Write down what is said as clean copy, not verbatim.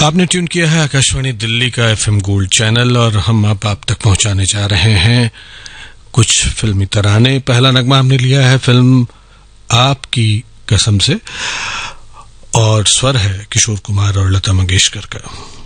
आपने ट्यून किया है आकाशवाणी दिल्ली का एफएम गोल्ड चैनल और हम अब आप तक पहुंचाने जा रहे हैं कुछ फिल्मी तराने। पहला नगमा हमने लिया है फिल्म आपकी कसम से और स्वर है किशोर कुमार और लता मंगेशकर का।